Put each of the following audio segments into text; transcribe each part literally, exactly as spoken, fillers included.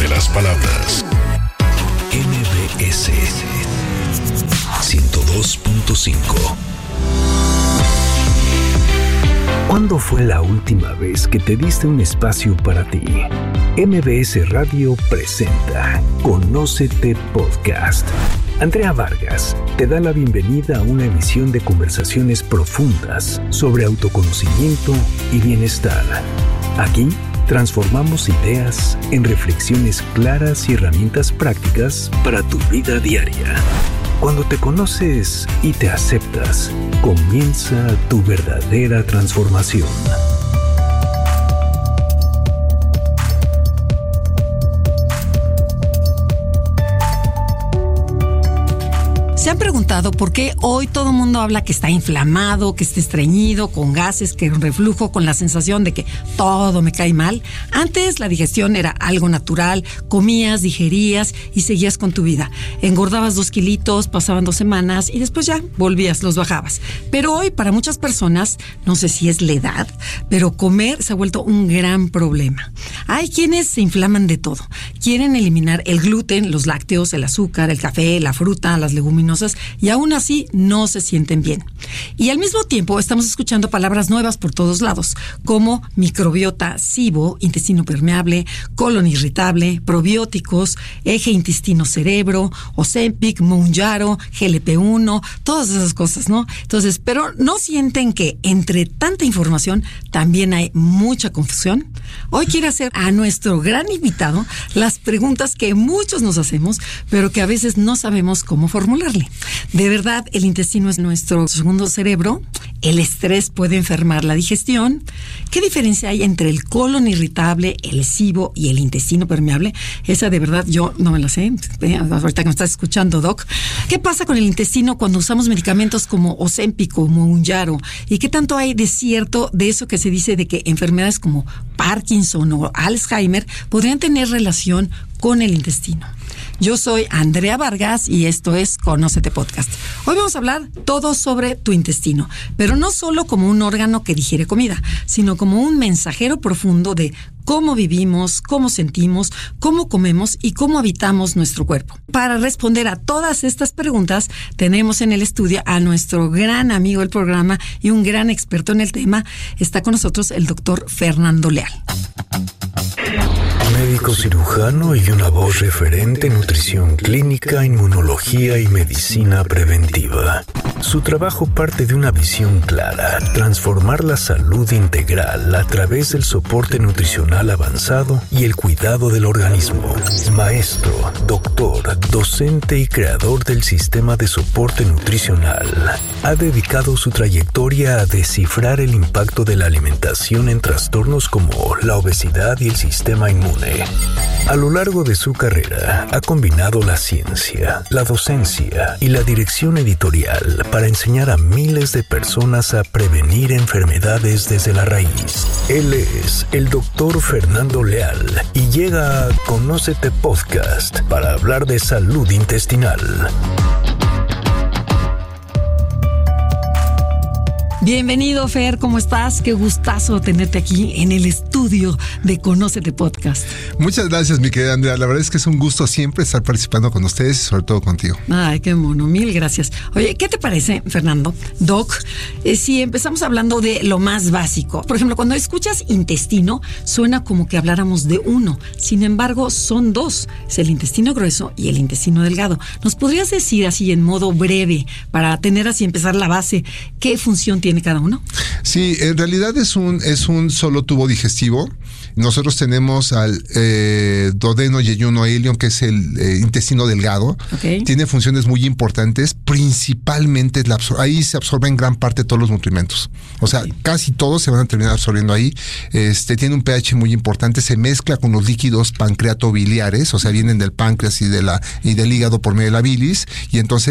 de las palabras. M B S ciento dos punto cinco. ¿Cuándo fue la última vez que te diste un espacio para ti? M B S Radio presenta Conócete Podcast. Andrea Vargas te da la bienvenida a una emisión de conversaciones profundas sobre autoconocimiento y bienestar. Aquí transformamos ideas en reflexiones claras y herramientas prácticas para tu vida diaria. Cuando te conoces y te aceptas, comienza tu verdadera transformación. ¿Se han preguntado por qué hoy todo el mundo habla que está inflamado, que está estreñido, con gases, que con reflujo, con la sensación de que todo me cae mal? Antes la digestión era algo natural, comías, digerías y seguías con tu vida. Engordabas dos kilitos, pasaban dos semanas y después ya volvías, los bajabas. Pero hoy para muchas personas, no sé si es la edad, pero comer se ha vuelto un gran problema. Hay quienes se inflaman de todo. Quieren eliminar el gluten, los lácteos, el azúcar, el café, la fruta, las leguminosas, y aún así no se sienten bien. Y al mismo tiempo estamos escuchando palabras nuevas por todos lados, como microbiota, SIBO, intestino permeable, colon irritable, probióticos, eje intestino-cerebro, Ozempic, Mounjaro, G L P uno, todas esas cosas, ¿no? Entonces, pero ¿no sienten que entre tanta información también hay mucha confusión? Hoy quiero hacer a nuestro gran invitado las preguntas que muchos nos hacemos, pero que a veces no sabemos cómo formularle. De verdad, el intestino es nuestro segundo cerebro. El estrés puede enfermar la digestión. ¿Qué diferencia hay entre el colon irritable, el SIBO y el intestino permeable? Esa de verdad yo no me la sé. Ahorita que me estás escuchando, Doc. ¿Qué pasa con el intestino cuando usamos medicamentos como Ozempic o Mounjaro? ¿Y qué tanto hay de cierto de eso que se dice de que enfermedades como Parkinson o Alzheimer podrían tener relación con el intestino? Yo soy Andrea Vargas y esto es Conócete Podcast. Hoy vamos a hablar todo sobre tu intestino, pero no solo como un órgano que digiere comida, sino como un mensajero profundo de cómo vivimos, cómo sentimos, cómo comemos y cómo habitamos nuestro cuerpo. Para responder a todas estas preguntas, tenemos en el estudio a nuestro gran amigo del programa y un gran experto en el tema. Está con nosotros el doctor Fernando Leal. Médico cirujano y una voz referente en nutrición clínica, inmunología y medicina preventiva. Su trabajo parte de una visión clara: transformar la salud integral a través del soporte nutricional avanzado y el cuidado del organismo. Maestro, doctor, docente y creador del sistema de soporte nutricional, ha dedicado su trayectoria a descifrar el impacto de la alimentación en trastornos como la obesidad y el sistema inmune. A lo largo de su carrera, ha combinado la ciencia, la docencia y la dirección editorial para enseñar a miles de personas a prevenir enfermedades desde la raíz. Él es el doctor Fernando Leal y llega a Conócete Podcast para hablar de salud intestinal. Bienvenido, Fer, ¿cómo estás? Qué gustazo tenerte aquí en el estudio de Conócete Podcast. Muchas gracias, mi querida Andrea. La verdad es que es un gusto siempre estar participando con ustedes y sobre todo contigo. Ay, qué mono, mil gracias. Oye, ¿qué te parece, Fernando, Doc, eh, si empezamos hablando de lo más básico? Por ejemplo, cuando escuchas intestino, suena como que habláramos de uno. Sin embargo, son dos. Es el intestino grueso y el intestino delgado. ¿Nos podrías decir así en modo breve, para tener así empezar la base, qué función tiene cada uno? Sí, en realidad es un, es un solo tubo digestivo. Nosotros tenemos al eh, duodeno yeyuno ilion, que es el eh, intestino delgado. Okay. Tiene funciones muy importantes, principalmente la absor- ahí se absorben gran parte de todos los nutrimentos. O sea, okay, casi todos se van a terminar absorbiendo ahí. Este tiene un pH muy importante, se mezcla con los líquidos pancreatobiliares, o sea, vienen del páncreas y de la y del hígado por medio de la bilis, y entonces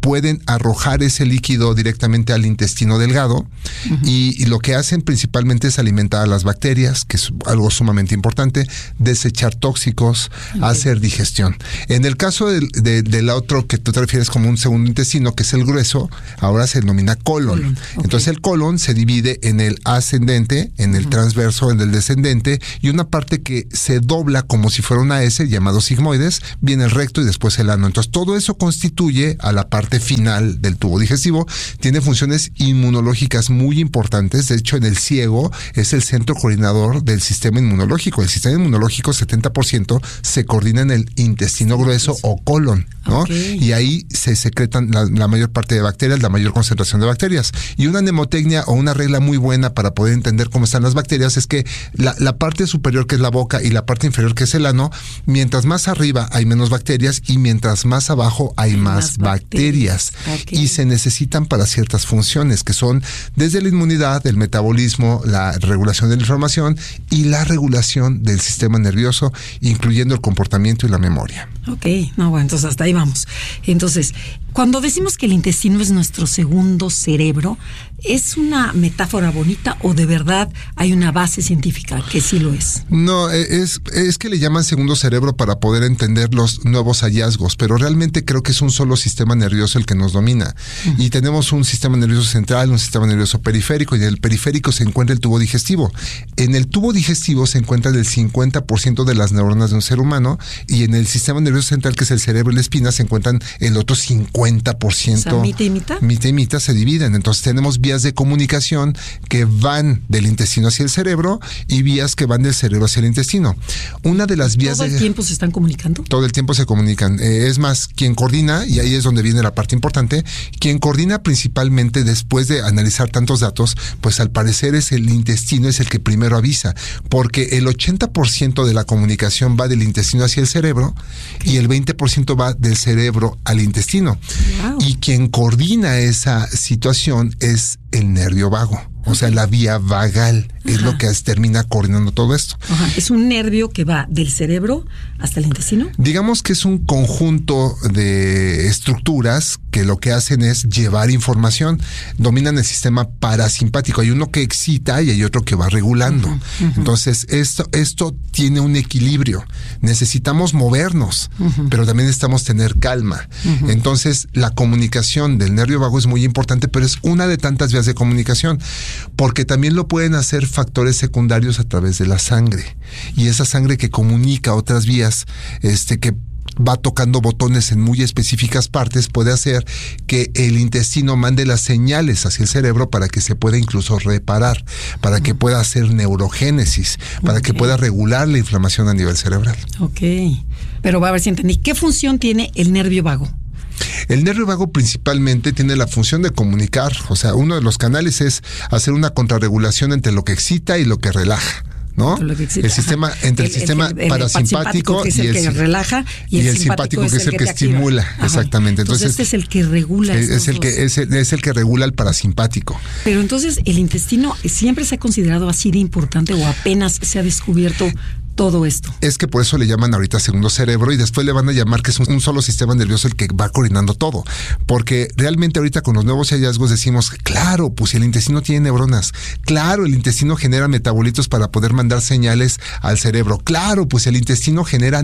pueden arrojar ese líquido directamente al intestino delgado uh-huh. y, y lo que hacen principalmente es alimentar a las bacterias, que es algo sumamente importante, desechar tóxicos, okay. hacer digestión. En el caso del, de, del otro que tú te refieres como un segundo intestino, que es el grueso, ahora se denomina colon. colon. Okay. Entonces el colon se divide en el ascendente, en el uh-huh. transverso, en el descendente, y una parte que se dobla como si fuera una S, llamado sigmoides, viene el recto y después el ano. Entonces todo eso constituye a la parte final del tubo digestivo. Tiene funciones inmunológicas muy importantes. De hecho, en el ciego es el centro coordinador del sistema inmunológico. El sistema inmunológico, setenta por ciento, se coordina en el intestino grueso o colon, ¿no? Okay. Y ahí se secretan la, la mayor parte de bacterias, la mayor concentración de bacterias. Y una mnemotecnia o una regla muy buena para poder entender cómo están las bacterias es que la, la parte superior, que es la boca, y la parte inferior, que es el ano, mientras más arriba hay menos bacterias y mientras más abajo hay, hay más, más bacterias. bacterias. Okay. Y se necesitan para ciertas funciones que son desde la inmunidad, el metabolismo, la regulación de la inflamación y la regulación del sistema nervioso, incluyendo el comportamiento y la memoria. Ok, no, bueno, entonces hasta ahí vamos. Entonces, cuando decimos que el intestino es nuestro segundo cerebro, ¿es una metáfora bonita o de verdad hay una base científica que sí lo es? No, es, es que le llaman segundo cerebro para poder entender los nuevos hallazgos, pero realmente creo que es un solo sistema nervioso el que nos domina. Uh-huh. Y tenemos un sistema nervioso central, un sistema nervioso periférico, y en el periférico se encuentra el tubo digestivo. En el tubo digestivo se encuentra el cincuenta por ciento de las neuronas de un ser humano, y en el sistema nervioso central, que es el cerebro y la espina, se encuentran el otro cincuenta por ciento. O sea, mitad y mitad. Mitad y mitad se dividen. Entonces tenemos vías de comunicación que van del intestino hacia el cerebro y vías que van del cerebro hacia el intestino. Una de las vías... ¿Todo el de, tiempo se están comunicando? Todo el tiempo se comunican. Eh, es más, quien coordina, y ahí es donde viene la parte importante, quien coordina principalmente después de analizar tantos datos, pues al parecer es el intestino, es el que primero avisa, porque el ochenta por ciento de la comunicación va del intestino hacia el cerebro, okay. y el veinte por ciento va del cerebro al intestino. Wow. Y quien coordina esa situación es el nervio vago. O sea, la vía vagal es Ajá. lo que termina coordinando todo esto. Ajá. ¿Es un nervio que va del cerebro hasta el intestino? Digamos que es un conjunto de estructuras que lo que hacen es llevar información. Dominan el sistema parasimpático. Hay uno que excita y hay otro que va regulando. Uh-huh. Uh-huh. Entonces, esto, esto tiene un equilibrio. Necesitamos movernos, uh-huh. pero también necesitamos tener calma. Uh-huh. Entonces, la comunicación del nervio vago es muy importante, pero es una de tantas vías de comunicación. Porque también lo pueden hacer factores secundarios a través de la sangre, y esa sangre que comunica otras vías, este que va tocando botones en muy específicas partes, puede hacer que el intestino mande las señales hacia el cerebro para que se pueda incluso reparar, para que pueda hacer neurogénesis, para okay. que pueda regular la inflamación a nivel cerebral. Ok, pero va a ver si entendí. ¿Qué función tiene el nervio vago? El nervio vago principalmente tiene la función de comunicar. O sea, uno de los canales es hacer una contrarregulación entre lo que excita y lo que relaja, ¿no? El sistema, entre el, el sistema el, el, parasimpático que es el y el que relaja y, y el, el simpático que es el que, que estimula. Ajá. Exactamente. Entonces, entonces este es el que regula. Es, es el que es el, es el que regula el parasimpático. Pero entonces el intestino siempre se ha considerado así de importante o apenas se ha descubierto todo esto. Es que por eso le llaman ahorita segundo cerebro, y después le van a llamar que es un, un solo sistema nervioso el que va coordinando todo. Porque realmente ahorita con los nuevos hallazgos decimos, claro, pues si el intestino tiene neuronas, claro, el intestino genera metabolitos para poder mandar señales al cerebro, claro, pues el intestino genera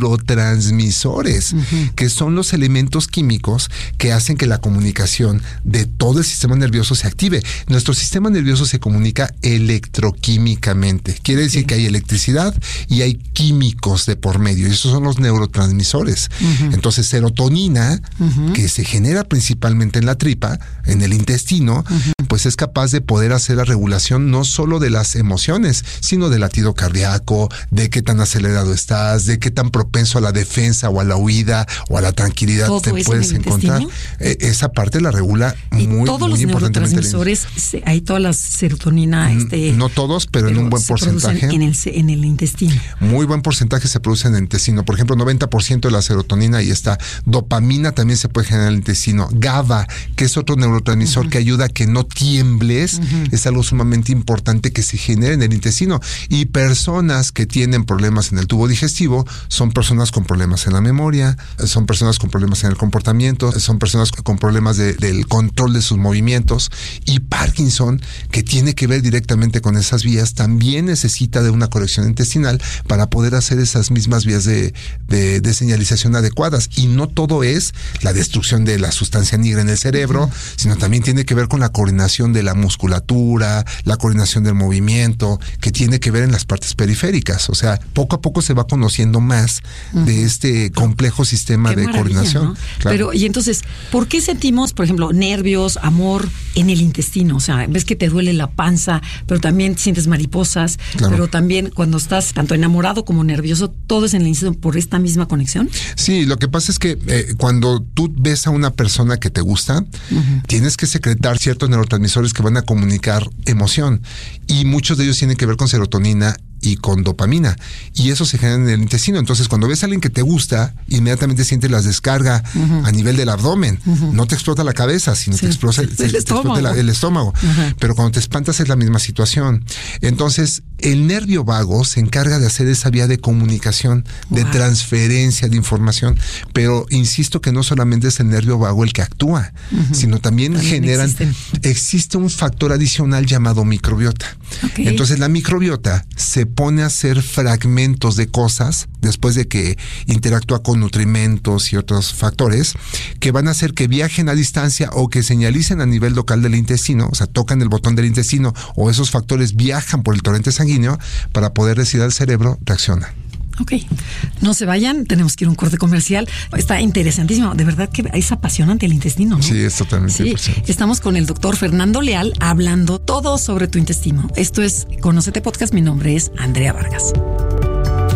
neurotransmisores, uh-huh. que son los elementos químicos que hacen que la comunicación de todo el sistema nervioso se active. Nuestro sistema nervioso se comunica electroquímicamente. Quiere decir okay. que hay electricidad y hay químicos de por medio, y esos son los neurotransmisores. Uh-huh. Entonces, serotonina, uh-huh. que se genera principalmente en la tripa, en el intestino, uh-huh. pues es capaz de poder hacer la regulación no solo de las emociones, sino del latido cardíaco, de qué tan acelerado estás, de qué tan propenso a la defensa o a la huida o a la tranquilidad te puedes encontrar. Eh, esa parte la regula y muy, todos muy los neurotransmisores, hay toda la serotonina. Este, no todos, pero, pero en un buen porcentaje. En el, en el intestino. intestino. Muy buen porcentaje se produce en el intestino. Por ejemplo, noventa por ciento de la serotonina ahí está. Dopamina también se puede generar en el intestino. GABA, que es otro neurotransmisor uh-huh. que ayuda a que no tiembles, uh-huh. es algo sumamente importante que se genere en el intestino. Y personas que tienen problemas en el tubo digestivo son personas con problemas en la memoria, son personas con problemas en el comportamiento, son personas con problemas de, del control de sus movimientos. Y Parkinson, que tiene que ver directamente con esas vías, también necesita de una corrección intestinal para poder hacer esas mismas vías de, de, de señalización adecuadas. Y no todo es la destrucción de la sustancia negra en el cerebro, uh-huh. sino también tiene que ver con la coordinación de la musculatura, la coordinación del movimiento, que tiene que ver en las partes periféricas. O sea, poco a poco se va conociendo más uh-huh. de este complejo sistema Qué de coordinación. ¿No? Claro. Pero, y entonces, ¿por qué sentimos, por ejemplo, nervios, amor en el intestino? O sea, ves que te duele la panza, pero también sientes mariposas, claro. pero también cuando estás tanto enamorado como nervioso, todo es en el intestino por esta misma conexión. Sí, lo que pasa es que eh, cuando tú ves a una persona que te gusta, uh-huh. tienes que secretar ciertos neurotransmisores que van a comunicar emoción, y muchos de ellos tienen que ver con serotonina y con dopamina, y eso se genera en el intestino. Entonces, cuando ves a alguien que te gusta, inmediatamente sientes las descarga uh-huh. a nivel del abdomen. Uh-huh. No te explota la cabeza, sino sí. te explota el, el, te explota la, el estómago. Uh-huh. Pero cuando te espantas es la misma situación. Entonces, el nervio vago se encarga de hacer esa vía de comunicación, de wow. transferencia de información. Pero insisto que no solamente es el nervio vago el que actúa, uh-huh. sino también, también generan... Existen. Existe un factor adicional llamado microbiota. Okay. Entonces, la microbiota se pone a hacer fragmentos de cosas después de que interactúa con nutrimentos y otros factores que van a hacer que viajen a distancia o que señalicen a nivel local del intestino, o sea, tocan el botón del intestino, o esos factores viajan por el torrente sanguíneo para poder decir al cerebro, reacciona. Ok, no se vayan, tenemos que ir a un corte comercial. Está interesantísimo, de verdad que es apasionante el intestino, ¿no? Sí, es totalmente sí, impresionante. Estamos con el doctor Fernando Leal hablando todo sobre tu intestino. Esto es Conócete Podcast, mi nombre es Andrea Vargas.